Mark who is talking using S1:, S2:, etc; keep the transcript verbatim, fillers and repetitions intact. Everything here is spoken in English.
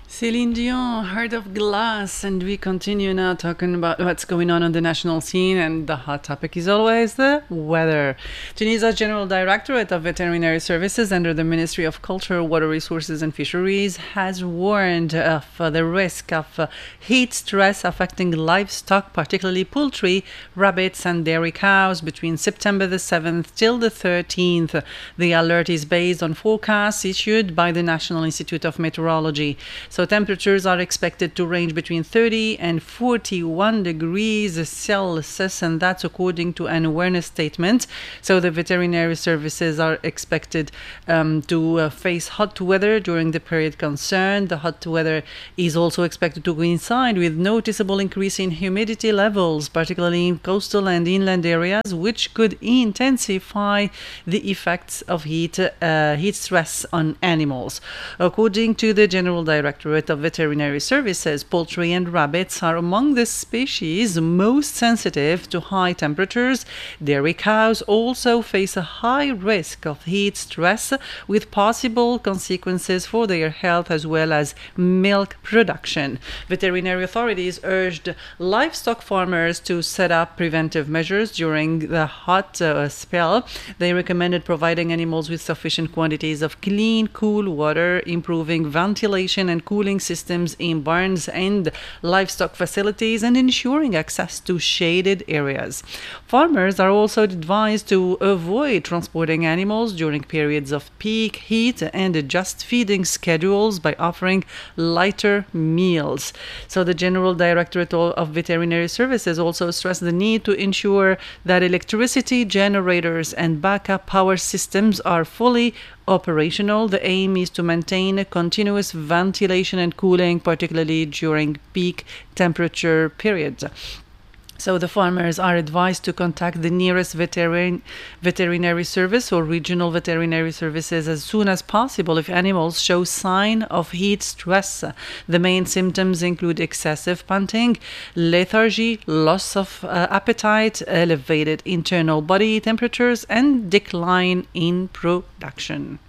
S1: Celine Dion, Heart of Glass, and we continue now talking about what's going on on the national scene, and the hot topic is always the weather. Tunisia's General Directorate of Veterinary Services under the Ministry of Culture, Water Resources and Fisheries has warned of uh, the risk of uh, heat stress affecting livestock, particularly poultry, rabbits and dairy cows between September the seventh till the thirteenth. The alert is based on forecasts issued by the National Institute of Meteorology. So temperatures are expected to range between thirty and forty-one degrees Celsius, and that's according to an awareness statement. So the veterinary services are expected um, to uh, face hot weather during the period concerned. The hot weather is also expected to coincide with noticeable increase in humidity levels, particularly in coastal and inland areas, which could intensify the effects of heat, uh, heat stress on animals. According to the General Directorate of Veterinary Services, poultry and rabbits are among the species most sensitive to high temperatures. Dairy cows also face a high risk of heat stress, with possible consequences for their health as well as milk production. Veterinary authorities urged livestock farmers to set up preventive measures during the hot uh, spell. They recommended providing animals with sufficient quantities of clean, cool water, improving ventilation and cooling systems in barns and livestock facilities, and ensuring access to shaded areas. Farmers are also advised to avoid transporting animals during periods of peak heat and adjust feeding schedules by offering lighter meals. So the General Directorate of Veterinary Services also stressed the need to ensure that electricity generators and backup power systems are fully operational. The aim is to maintain continuous ventilation and cooling, particularly during peak temperature periods. So the farmers are advised to contact the nearest veterin- veterinary service or regional veterinary services as soon as possible if animals show sign of heat stress. The main symptoms include excessive panting, lethargy, loss of uh, appetite, elevated internal body temperatures, and decline in production.